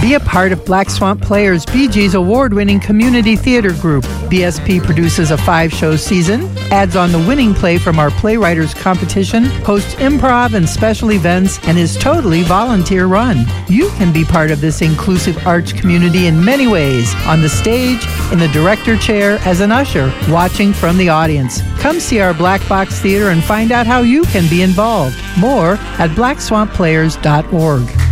Be a part of Black Swamp Players, BG's award-winning community theater group. BSP produces a 5-show season, adds on the winning play from our Playwriters competition, hosts improv and special events, and is totally volunteer-run. You can be part of this inclusive arts community in many ways, on the stage, in the director chair, as an usher, watching from the audience. Come see our Black Box Theater and find out how you can be involved. More at blackswampplayers.org.